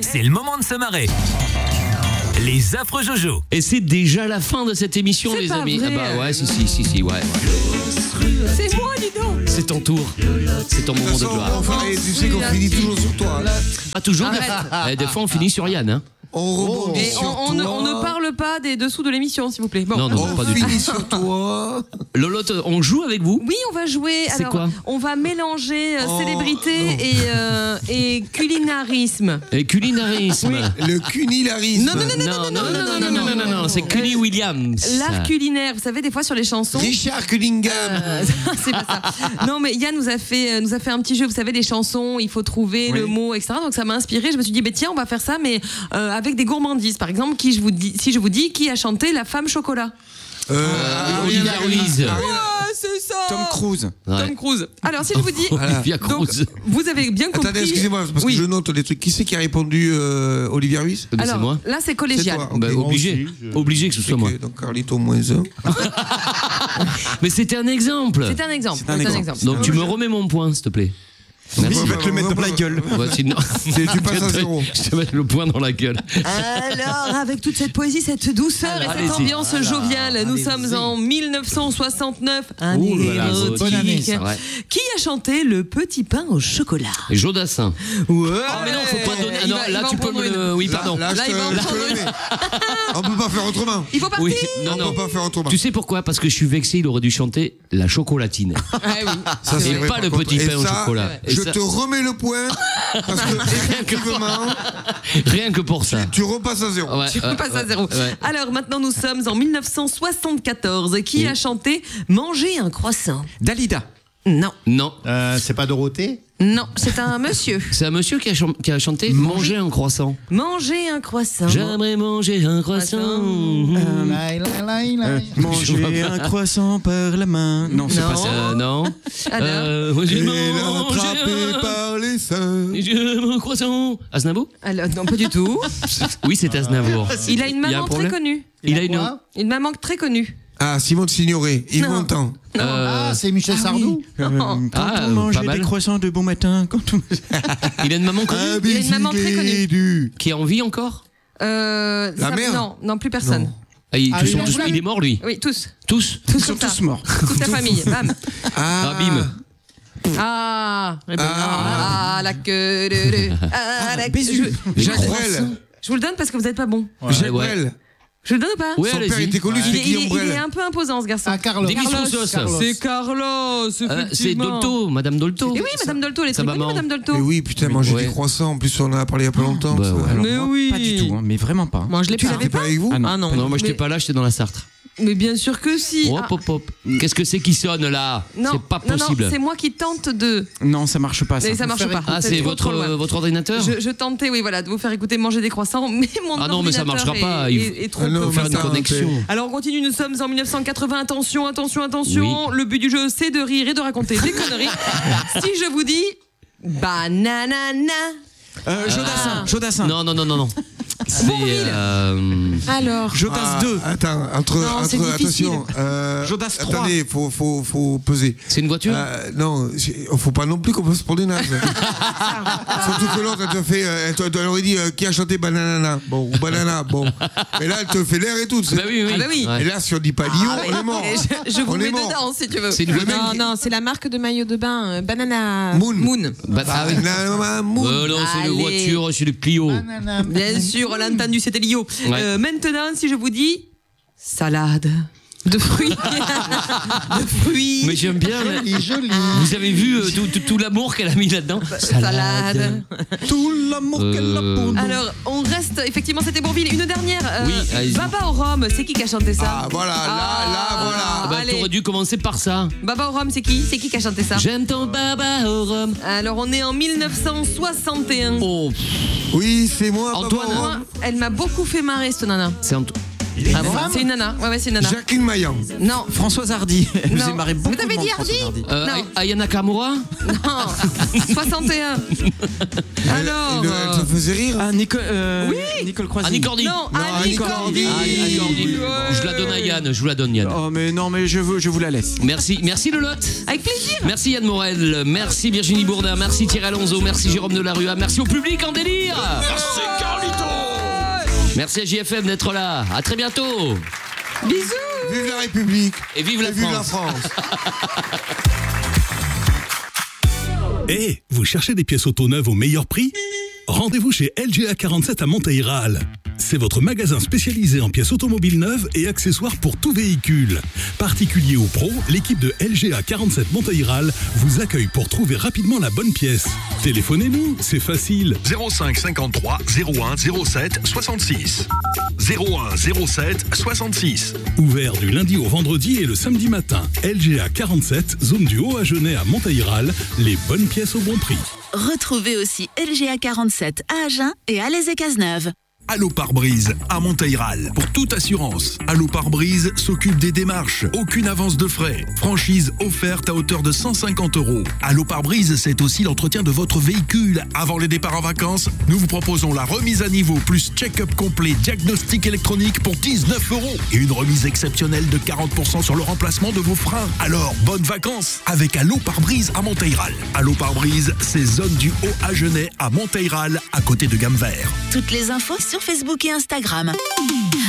C'est le moment de se marrer. Les affreux Jojo. Et c'est déjà la fin de cette émission, C'est les pas amis. vrai. Ah bah ouais, si, ouais. C'est moi, dis donc. C'est ton tour. C'est ton moment de gloire. Enfin, et tu sais qu'on finit toujours sur toi. Pas toujours. Arrête. Des fois, on finit sur Yann. Hein. On rebondit Et sur on ne parle pas des dessous de l'émission, s'il vous plaît. Bon. Non, pas On du tout. finit sur toi. Lolotte, on joue avec vous? Oui, on va jouer. C'est Alors, quoi on va mélanger célébrité et culinarisme. Et culinarisme. Le cunilarisme. Non, c'est Cunny Williams. L'art culinaire, vous savez, des fois sur les chansons. Richard Cunningham. C'est pas ça. Non, mais Yann nous a fait un petit jeu. Vous savez, les chansons, il faut trouver le mot, etc. Donc ça m'a inspiré. Je me suis dit, tiens, on va faire ça, mais avec des gourmandises. Par exemple, si je vous dis qui a chanté La Femme Chocolat. Olivia Ruiz. C'est ça. Tom Cruise. Tom Cruise. Alors, si je vous dis. Olivia Donc, Cruz. vous avez bien compris. Attendez, excusez-moi, parce que je note les trucs. Qui c'est qui a répondu Olivia Ruiz? C'est Alors, moi. là, c'est collégial. C'est toi. Bah, Ok. obligé que ce soit moi. Ok, donc Carlito moins 1. Mais c'était un exemple. C'est un exemple. C'est un exemple. Donc tu me remets mon point, s'il te plaît. Merci. Je vais te le mettre dans la gueule. Ouais, sinon, Tu passes à 0. je te mets le point dans la gueule. Alors, avec toute cette poésie, cette douceur et cette allez-y. ambiance joviale, nous sommes en 1969. Année Ouh là là, érotique. bonne année, ça, ouais. Qui a chanté Le Petit Pain au chocolat? Jodassin. Ouais. Ah mais non, faut pas donner. Ah Il non, va- il là va tu en peux prendre me. une. Oui, pardon. Là, Là, il va en prendre une. On peut pas faire autrement. Il faut partir. Oui, non, On non. peut pas faire autrement. Tu sais pourquoi? Parce que je suis vexé, il aurait dû chanter La Chocolatine. Ah oui. Ça, Et c'est vrai, pas par le contre. petit Et pain au ça, chocolat. Et Je ça- te remets le point parce que effectivement, Rien que pour ça. tu repasses à 0. Ouais, Tu passes à zéro. ouais. Alors maintenant nous sommes en 1974. Qui a chanté Manger un croissant? Dalida. Non, Non. C'est pas Dorothée? non, c'est un monsieur. C'est un monsieur qui a chanté Manger un croissant. Manger un croissant. J'aimerais manger un croissant. Manger un croissant par la main. Non, c'est Non. pas ça. Non. Alors J'ai Et mangé attrapé par les seins. un croissant. Aznavour? Alors, non, pas du tout. Oui, c'est Aznavour. Il a une Il y a un maman très problème connue. Il a une. Une maman très connue. Ah, Simone Signoret, Yves Non. Montand. Ah, c'est Michel Sardou. Non. Quand Ah, on mangeait pas mal. des croissants de bon matin. Quand on... Il a une maman connue Il a une maman très connue. Du. qui est en vie encore. La mère? Non, plus personne. Non. Ah, ils Ah, tous il sont est en tous- flamme. il est mort lui. Oui, tous. Tous. Ils Tous sont comme ça. tous morts. Toute la famille. Bam. Ah, bim. Ah, eh ben, Ah. ah, la queue de. Ah, la queue. Jacques Brel. Je vous le donne parce que vous n'êtes pas bon. Jacques ouais. Brel. Je le donne ou pas? Ouais, Son père allez-y. était connu, Il c'était est, Guillaume il est Brel. un peu imposant ce garçon. Ah, Carlos. Des bisous Carlos. sauce. Carlos. C'est Carlos, C'est effectivement. Dolto, Madame Dolto. Et oui, Madame Dolto, elle est Ça très va, connue, maman. Madame Dolto. Mais oui, putain, manger Ouais. des croissants. En plus, on en a parlé il y a pas longtemps. Bah ça. ouais. Alors, Mais moi, oui. pas du tout, hein, mais vraiment pas. Moi, je l'ai Tu pas. l'avais pas avec vous? Ah non. Ah non. Non, moi j'étais Mais- pas là, j'étais dans la Sarthe. Mais bien sûr que si. Hop, hop, hop. Qu'est-ce que c'est qui sonne là? Non, C'est pas non, possible. c'est moi qui tente de. Non, ça marche pas. Ça. Mais ça marche pas. Ah, c'est trop, trop loin. votre ordinateur? Je tentais, oui, voilà, de vous faire écouter manger des croissants, mais mon Ah non, mais ça ordinateur marchera pas, est, il est trop Ah non, peu Faut faire mais une attends, connexion. Alors on continue, nous sommes en 1980. Attention, attention, attention. Le but du jeu, c'est de rire et de raconter des conneries. Si je vous dis bananana. Jodassin. Non. C'est. Alors. Jodas 2. Attends, Non, c'est difficile. attention. Jodas 3. Attendez, faut peser. C'est une voiture? Non, faut pas non plus qu'on passe pour des nazes. Surtout que l'autre, elle te fait, elle aurait dit qui a chanté Bananana, bon, ou Banana, bon. Mais là, elle te fait l'air et tout. Bah oui, oui. Ah bah oui. Et Ouais. là, si on dit pas Lyon, on est mort. Je vous On est mets mort. dedans si tu veux. C'est une voiture. Non, non, c'est la marque de maillot de bain Banana Moon. Bah, ah oui. Banana Moon. Non, c'est une Allez. voiture, c'est le Clio. Bien sûr, on l'a entendu, c'était Lio. Ouais. Maintenant, si je vous dis salade de fruits, de fruits. Mais j'aime bien. Joli. Vous avez vu tout l'amour qu'elle a mis là-dedans? Salade. Tout l'amour qu'elle a pour nous. Alors, on reste, effectivement, c'était Bourville. Une dernière. Oui, allez-y. Baba au rhum, c'est qui a chanté ça? Ah, voilà, là, voilà. Ah bah, allez. t'aurais dû commencer par ça. Baba au rhum, c'est qui? C'est qui a chanté ça? J'aime ton baba au rhum. Alors, on est en 1961. Oh, Oui, c'est moi, Antoine. papa. Moi, elle m'a beaucoup fait marrer, cette nana. c'est Ah bon, c'est une nana. Ouais, c'est une nana. Jacqueline Maillan. Non. Françoise Hardy. Elle Non. faisait marrer beaucoup Vous avez de monde, dit Françoise Hardy Hardy. Non. Ayana Kamura. Non. 61. Alors. Elle te faisait rire. Ah, Nicole Croisy. Annie Cordy. Non, Annie Annie Cordy. Annie Cordy. Je la donne à Yann. Je vous la donne, Yann. Oh, mais non, mais je vous la laisse. Merci Lelotte. Avec plaisir. Merci Yann Morel, merci Virginie Bourdin, merci Thierry Alonso, merci Jérôme Delarue, merci au public en délire. Merci Carlito. Merci à JFM d'être là. À très bientôt. Bisous. Vive la République. Et vive la Vive France. la France. Vous cherchez des pièces auto neuves au meilleur prix ? Rendez-vous chez LGA 47 à Monteil-Ral. C'est votre magasin spécialisé en pièces automobiles neuves et accessoires pour tout véhicule. Particulier ou pro, l'équipe de LGA 47 Monteil-Ral vous accueille pour trouver rapidement la bonne pièce. Téléphonez-nous, c'est facile. 05 53 01 07 66. 01 07 66. Ouvert du lundi au vendredi et le samedi matin. LGA 47, zone du Haut-Agenais à Monteil-Ral. Les bonnes pièces au bon prix. Retrouvez aussi LGA 47 à Agen et à Alès-et-Cazeneuve. Allo Pare-Brise à Monteil-Ral. Pour toute assurance, Allo Pare-Brise s'occupe des démarches. Aucune avance de frais. Franchise offerte à hauteur de 150 €. Allo Pare-Brise, c'est aussi l'entretien de votre véhicule. Avant les départs en vacances, nous vous proposons la remise à niveau plus check-up complet, diagnostic électronique pour 19 € et une remise exceptionnelle de 40% sur le remplacement de vos freins. Alors, bonnes vacances avec Allo Pare-Brise à Monteil-Ral. Allo Pare-Brise, c'est zone du Haut-Agenais à Monteil-Ral, à côté de Gamme Vert. Toutes les infos sur Facebook et Instagram.